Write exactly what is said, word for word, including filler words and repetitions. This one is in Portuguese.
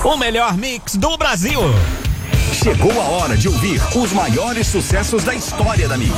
o melhor mix do Brasil. Chegou a hora de ouvir os maiores sucessos da história da Mix.